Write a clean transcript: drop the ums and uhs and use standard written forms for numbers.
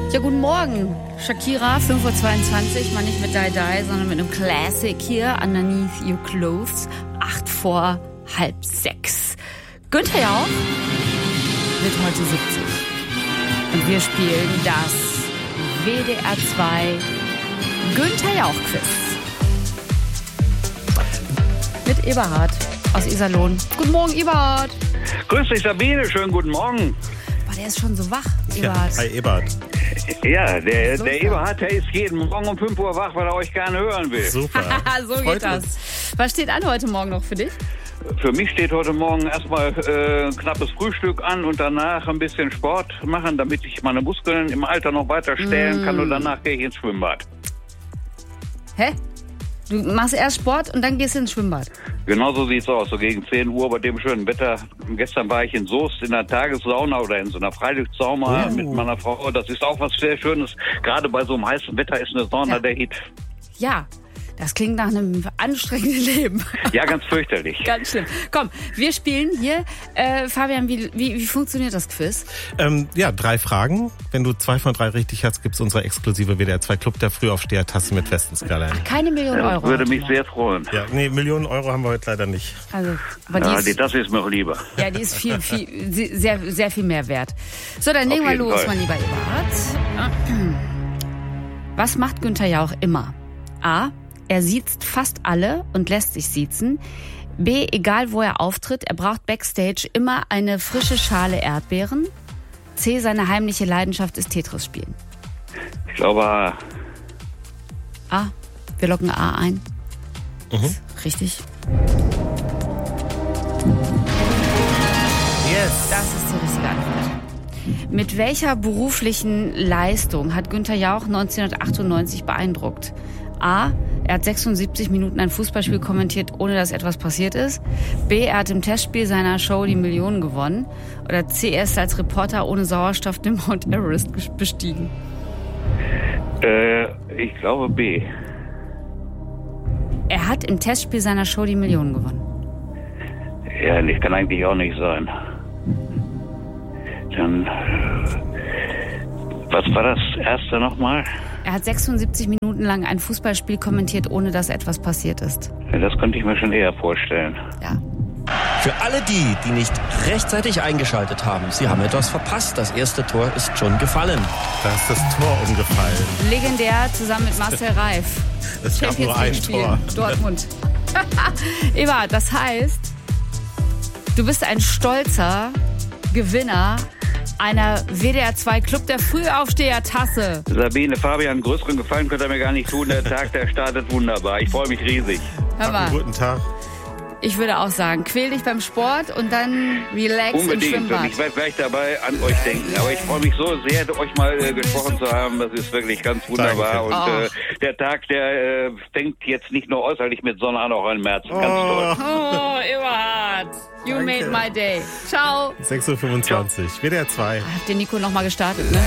Ja, guten Morgen. Shakira, 5:22 Uhr, mal nicht mit Die Die, sondern mit einem Classic hier, Underneath Your Clothes, 5:45. Günther Jauch wird heute 70. Und wir spielen das WDR 2 Günther Jauch Quiz. Mit Eberhard aus Iserlohn. Guten Morgen, Eberhard. Grüß dich, Sabine. Schönen guten Morgen. Boah, der ist schon so wach, Eberhard. Ja, hi, Eberhard. Ja, der Eberhard, der ist jeden Morgen um 5 Uhr wach, weil er euch gerne hören will. Super. So geht das. Was steht an heute Morgen noch für dich? Für mich steht heute Morgen erstmal ein knappes Frühstück an und danach ein bisschen Sport machen, damit ich meine Muskeln im Alter noch weiter stellen kann, und danach gehe ich ins Schwimmbad. Hä? Du machst erst Sport und dann gehst du ins Schwimmbad? Genau so sieht's aus, so gegen 10 Uhr bei dem schönen Wetter. Gestern war ich in Soest in einer Tagessauna oder in so einer Freiluftsauna mit meiner Frau. Das ist auch was sehr Schönes. Gerade bei so einem heißen Wetter ist eine Sauna der Hit. Ja, das klingt nach einem anstrengenden Leben. Ja, ganz fürchterlich. Ganz schlimm. Komm, wir spielen hier. Fabian, wie funktioniert das Quiz? 3 Fragen. Wenn du 2 von 3 richtig hast, gibt's unsere exklusive WDR 2 Club der Frühaufsteher-Tasse mit Westenskyline. Keine Million Euro. Würde mich sehr freuen. Ja, nee, Millionen Euro haben wir heute leider nicht. Also, aber die Tasse ist mir auch lieber. Ja, die ist sehr, sehr viel mehr wert. So, dann legen wir los, mein lieber Eberhard. Was macht Günther Jauch immer? A. Er siezt fast alle und lässt sich siezen. B. Egal wo er auftritt, er braucht Backstage immer eine frische Schale Erdbeeren. C. Seine heimliche Leidenschaft ist Tetris spielen. Ich glaube A. A. Wir locken A ein. Richtig. Yes. Das ist die richtige Antwort. Mit welcher beruflichen Leistung hat Günther Jauch 1998 beeindruckt? A. Er hat 76 Minuten ein Fußballspiel kommentiert, ohne dass etwas passiert ist. B. Er hat im Testspiel seiner Show die Millionen gewonnen. Oder C. Er ist als Reporter ohne Sauerstoff den Mount Everest bestiegen. Ich glaube B. Er hat im Testspiel seiner Show die Millionen gewonnen. Ja, das kann eigentlich auch nicht sein. Dann, was war das erste nochmal? Er hat 76 Minuten lang ein Fußballspiel kommentiert, ohne dass etwas passiert ist. Ja, das könnte ich mir schon eher vorstellen. Ja. Für alle die nicht rechtzeitig eingeschaltet haben, sie haben etwas verpasst. Das erste Tor ist schon gefallen. Da ist das Tor umgefallen. Legendär zusammen mit Marcel Reif. Es gab nur ein Tor. Dortmund. Eva, das heißt, du bist ein stolzer Gewinner einer WDR 2 Club der Frühaufsteher-Tasse. Sabine, Fabian, größeren Gefallen könnt ihr mir gar nicht tun. Der Tag, der startet wunderbar. Ich freue mich riesig. Hör mal, Guten Tag. ich würde auch sagen, quäl dich beim Sport und dann relax Unbedingt. im Schwimmbad. Und ich werde gleich dabei an euch denken. Aber ich freue mich so sehr, euch mal gesprochen zu haben. Das ist wirklich ganz wunderbar. Danke. Und der Tag, der fängt jetzt nicht nur äußerlich mit Sonne an, auch im März. Ganz toll. Oh, Eberhard, you Danke. made my day. Ciao. 6:25 Uhr. WDR 2. Habt ihr Nico nochmal gestartet, ne?